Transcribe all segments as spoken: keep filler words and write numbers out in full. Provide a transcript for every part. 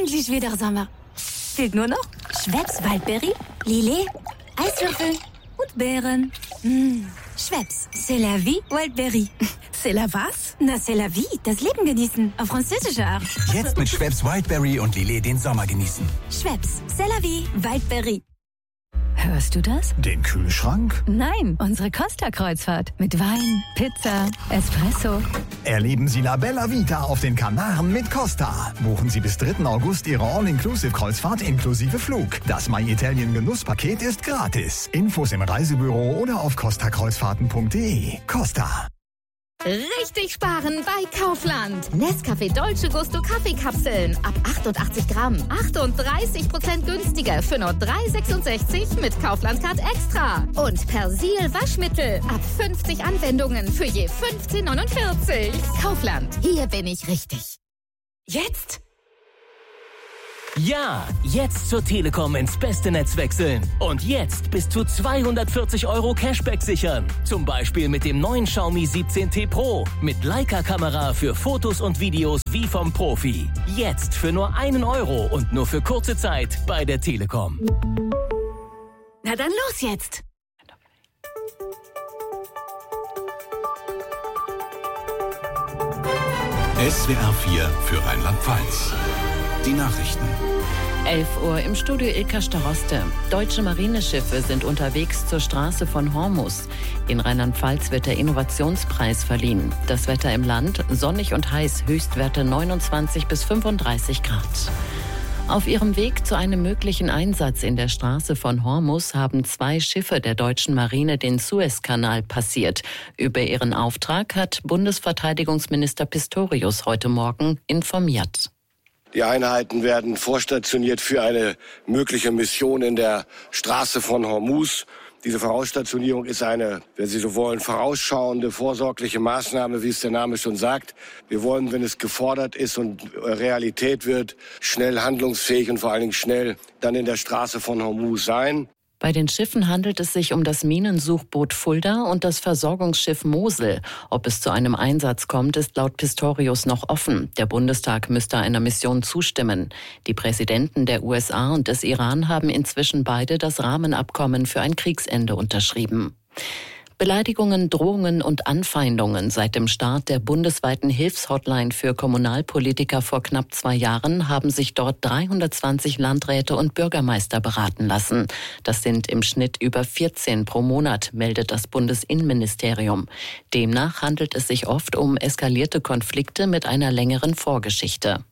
endlich wieder Sommer. Fehlt nur noch Schweppes Waldberry, Lillet, Eiswürfel und Beeren. Mmh. Schweppes, c'est la vie, Wildberry. C'est la was? Na, c'est la vie, das Leben genießen, auf französische Art. Jetzt mit Schweppes Wildberry und Lillet den Sommer genießen. Schweppes, c'est la vie, Wildberry. Hörst du das? Den Kühlschrank? Nein, unsere Costa-Kreuzfahrt. Mit Wein, Pizza, Espresso. Erleben Sie La Bella Vita auf den Kanaren mit Costa. Buchen Sie bis dritten August Ihre All-Inclusive-Kreuzfahrt inklusive Flug. Das My Italien Genusspaket ist gratis. Infos im Reisebüro oder auf costa kreuzfahrten punkt de. Costa. Richtig sparen bei Kaufland. Nescafé Dolce Gusto Kaffeekapseln ab achtundachtzig Gramm. achtunddreißig Prozent günstiger für nur drei sechsundsechzig mit Kaufland Card Extra. Und Persil Waschmittel ab fünfzig Anwendungen für je fünfzehn neunundvierzig. Kaufland, hier bin ich richtig. Jetzt? Ja, jetzt zur Telekom ins beste Netz wechseln. Und jetzt bis zu zweihundertvierzig Euro Cashback sichern. Zum Beispiel mit dem neuen Xiaomi siebzehn T Pro. Mit Leica-Kamera für Fotos und Videos wie vom Profi. Jetzt für nur einen Euro und nur für kurze Zeit bei der Telekom. Na dann los jetzt. S W R vier für Rheinland-Pfalz. Die Nachrichten. elf Uhr im Studio Ilka Staroste. Deutsche Marineschiffe sind unterwegs zur Straße von Hormuz. In Rheinland-Pfalz wird der Innovationspreis verliehen. Das Wetter im Land sonnig und heiß, Höchstwerte neunundzwanzig bis fünfunddreißig Grad. Auf ihrem Weg zu einem möglichen Einsatz in der Straße von Hormuz haben zwei Schiffe der deutschen Marine den Suezkanal passiert. Über ihren Auftrag hat Bundesverteidigungsminister Pistorius heute Morgen informiert. Die Einheiten werden vorstationiert für eine mögliche Mission in der Straße von Hormuz. Diese Vorausstationierung ist eine, wenn Sie so wollen, vorausschauende, vorsorgliche Maßnahme, wie es der Name schon sagt. Wir wollen, wenn es gefordert ist und Realität wird, schnell handlungsfähig und vor allen Dingen schnell dann in der Straße von Hormuz sein. Bei den Schiffen handelt es sich um das Minensuchboot Fulda und das Versorgungsschiff Mosel. Ob es zu einem Einsatz kommt, ist laut Pistorius noch offen. Der Bundestag müsste einer Mission zustimmen. Die Präsidenten der U S A und des Iran haben inzwischen beide das Rahmenabkommen für ein Kriegsende unterschrieben. Beleidigungen, Drohungen und Anfeindungen seit dem Start der bundesweiten Hilfshotline für Kommunalpolitiker vor knapp zwei Jahren haben sich dort dreihundertzwanzig Landräte und Bürgermeister beraten lassen. Das sind im Schnitt über vierzehn pro Monat, meldet das Bundesinnenministerium. Demnach handelt es sich oft um eskalierte Konflikte mit einer längeren Vorgeschichte.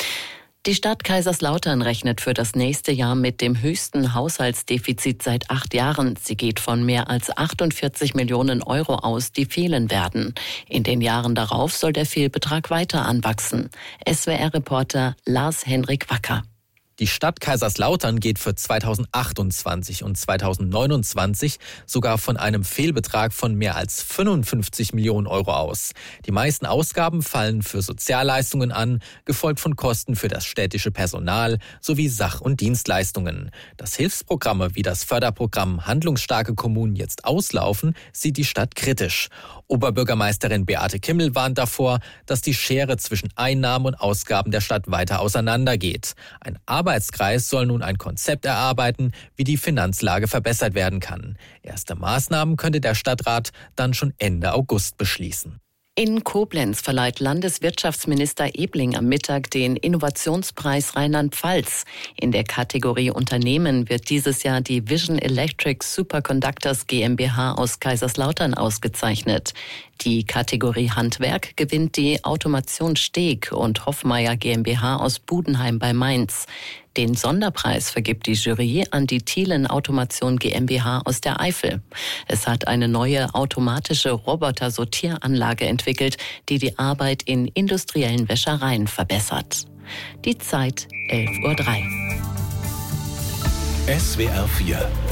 Die Stadt Kaiserslautern rechnet für das nächste Jahr mit dem höchsten Haushaltsdefizit seit acht Jahren. Sie geht von mehr als achtundvierzig Millionen Euro aus, die fehlen werden. In den Jahren darauf soll der Fehlbetrag weiter anwachsen. S W R-Reporter Lars-Henrik Wacker. Die Stadt Kaiserslautern geht für zweitausendachtundzwanzig und zweitausendneunundzwanzig sogar von einem Fehlbetrag von mehr als fünfundfünfzig Millionen Euro aus. Die meisten Ausgaben fallen für Sozialleistungen an, gefolgt von Kosten für das städtische Personal sowie Sach- und Dienstleistungen. Dass Hilfsprogramme wie das Förderprogramm Handlungsstarke Kommunen jetzt auslaufen, sieht die Stadt kritisch. Oberbürgermeisterin Beate Kimmel warnt davor, dass die Schere zwischen Einnahmen und Ausgaben der Stadt weiter auseinandergeht. Ein Arbeitskreis soll nun ein Konzept erarbeiten, wie die Finanzlage verbessert werden kann. Erste Maßnahmen könnte der Stadtrat dann schon Ende August beschließen. In Koblenz verleiht Landeswirtschaftsminister Ebling am Mittag den Innovationspreis Rheinland-Pfalz. In der Kategorie Unternehmen wird dieses Jahr die Vision Electric Superconductors GmbH aus Kaiserslautern ausgezeichnet. Die Kategorie Handwerk gewinnt die Automation Steg und Hoffmeier GmbH aus Budenheim bei Mainz. Den Sonderpreis vergibt die Jury an die Thielen Automation GmbH aus der Eifel. Es hat eine neue automatische Roboter-Sortieranlage entwickelt, die die Arbeit in industriellen Wäschereien verbessert. Die Zeit elf Uhr drei. S W R vier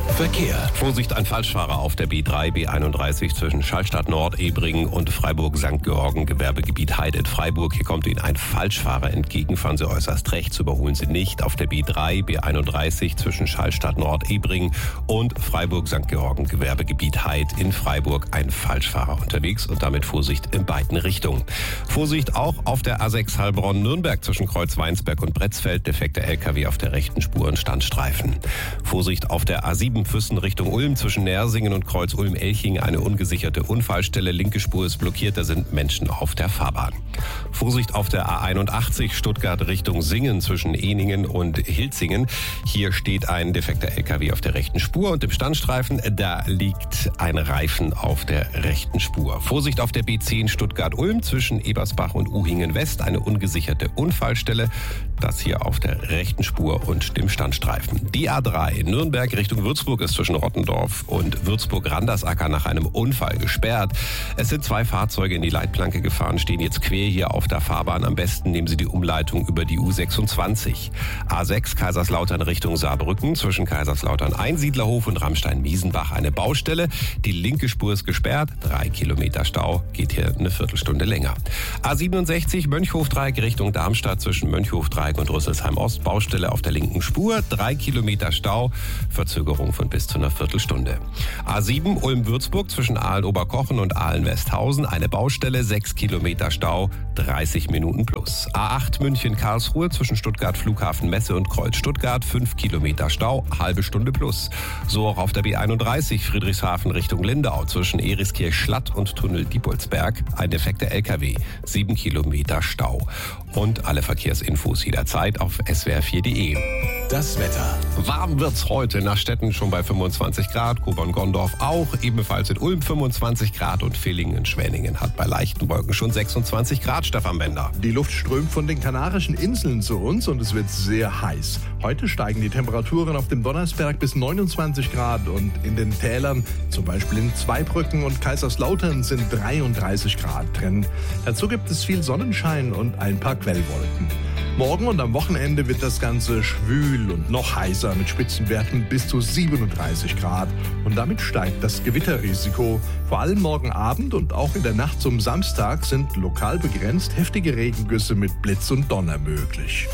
Verkehr. Vorsicht, ein Falschfahrer auf der B drei, B einunddreißig zwischen Schallstadt Nord, Ebringen und Freiburg-Sankt Georgen, Gewerbegebiet Heid in Freiburg. Hier kommt Ihnen ein Falschfahrer entgegen. Fahren Sie äußerst rechts, überholen Sie nicht. Auf der B drei, B einunddreißig zwischen Schallstadt Nord, Ebringen und Freiburg-Sankt Georgen, Gewerbegebiet Heid in Freiburg. Ein Falschfahrer unterwegs und damit Vorsicht in beiden Richtungen. Vorsicht auch auf der A sechs Heilbronn-Nürnberg zwischen Kreuz-Weinsberg und Bretzfeld. Defekter L K W auf der rechten Spur und Standstreifen. Vorsicht auf der A sieben Füssen Richtung Ulm zwischen Nersingen und Kreuz Ulm-Elching. Eine ungesicherte Unfallstelle. Linke Spur ist blockiert, da sind Menschen auf der Fahrbahn. Vorsicht auf der A einundachtzig Stuttgart Richtung Singen zwischen Eningen und Hilzingen. Hier steht ein defekter L K W auf der rechten Spur und im Standstreifen, da liegt ein Reifen auf der rechten Spur. Vorsicht auf der B zehn Stuttgart-Ulm zwischen Ebersbach und Uhingen West. Eine ungesicherte Unfallstelle. Das hier auf der rechten Spur und dem Standstreifen. Die A drei Nürnberg Richtung Würzburg ist zwischen Rottendorf und Würzburg-Randersacker nach einem Unfall gesperrt. Es sind zwei Fahrzeuge in die Leitplanke gefahren, stehen jetzt quer hier auf der Fahrbahn. Am besten nehmen Sie die Umleitung über die U sechsundzwanzig. A sechs Kaiserslautern Richtung Saarbrücken zwischen Kaiserslautern Einsiedlerhof und Ramstein-Miesenbach eine Baustelle. Die linke Spur ist gesperrt, drei Kilometer Stau, geht hier eine Viertelstunde länger. A siebenundsechzig Mönchhofdreieck Richtung Darmstadt zwischen Mönchhofdreieck und Rüsselsheim Ost, Baustelle auf der linken Spur, drei Kilometer Stau, Verzögerung von bis zu einer Viertelstunde. A sieben Ulm-Würzburg zwischen Aalen-Oberkochen und Aalen-Westhausen, eine Baustelle, sechs Kilometer Stau, dreißig Minuten plus. A acht München-Karlsruhe zwischen Stuttgart Flughafen Messe und Kreuz Stuttgart, fünf Kilometer Stau, halbe Stunde plus. So auch auf der B einunddreißig Friedrichshafen Richtung Lindau zwischen Eriskirch-Schlatt und Tunnel Diepoldsberg, ein defekter L K W, sieben Kilometer Stau. Und alle Verkehrsinfos jederzeit auf S W R vier Punkt de. Das Wetter. Warm wird's heute, nach Stetten schon bei fünfundzwanzig Grad, Kobern-Gondorf auch, ebenfalls in Ulm fünfundzwanzig Grad und Villingen-Schwenningen hat bei leichten Wolken schon sechsundzwanzig Grad, Stefan Bender. Die Luft strömt von den Kanarischen Inseln zu uns und es wird sehr heiß. Heute steigen die Temperaturen auf dem Donnersberg bis neunundzwanzig Grad und in den Tälern, zum Beispiel in Zweibrücken und Kaiserslautern, sind dreiunddreißig Grad drin. Dazu gibt es viel Sonnenschein und ein paar Quellwolken. Morgen und am Wochenende wird das Ganze schwül und noch heißer mit Spitzenwerten bis zu siebenunddreißig Grad. Und damit steigt das Gewitterrisiko. Vor allem morgen Abend und auch in der Nacht zum Samstag sind lokal begrenzt heftige Regengüsse mit Blitz und Donner möglich.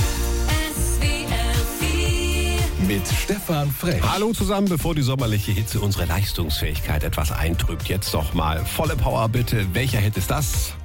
Mit Stefan Frech. Hallo zusammen, bevor die sommerliche Hitze unsere Leistungsfähigkeit etwas eintrübt. Jetzt doch mal volle Power bitte. Welcher Hit ist das?